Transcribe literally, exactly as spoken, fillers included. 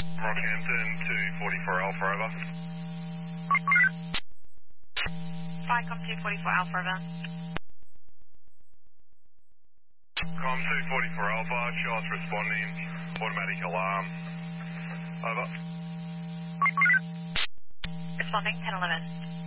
Rockhampton two forty-four Alpha over. Vicom two forty-four Alpha over. Com two forty-four Alpha, shots responding, automatic alarm. Over. Responding ten eleven.